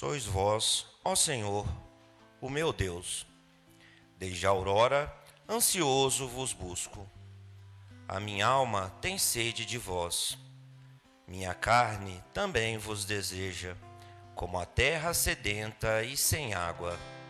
Sois vós, ó Senhor, o meu Deus. Desde a aurora, ansioso vos busco. A minha alma tem sede de vós. Minha carne também vos deseja, como a terra sedenta e sem água.